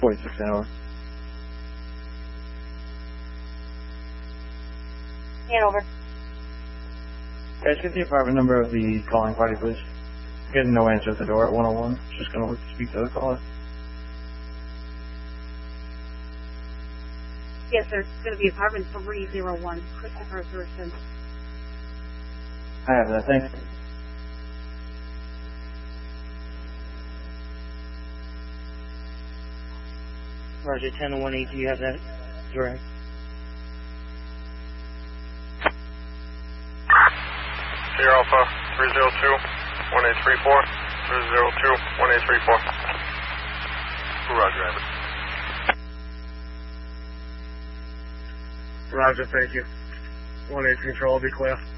46 Hanover. Hanover. Guys, get the apartment number of the calling party, please. Getting no answer at the door at 101. Just gonna look to speak to the caller. Yes, sir. It's going to be apartment 301, Christopher Thurston. I have that, thanks. Roger, 10-18, do you have that direct? Sierra Alpha 302-1834, 302-1834. Roger, Abbott. Roger, thank you. 1-8 control, be clear.